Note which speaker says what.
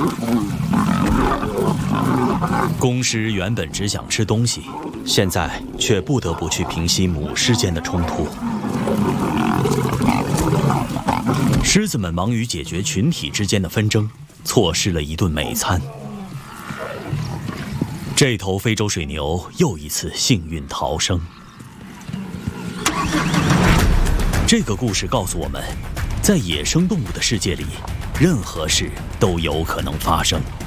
Speaker 1: 公狮原本只想吃东西，现在却不得不去平息母狮间的冲突。狮子们忙于解决群体之间的纷争，错失了一顿美餐。这头非洲水牛又一次幸运逃生。这个故事告诉我们，在野生动物的世界里，任何事都有可能发生。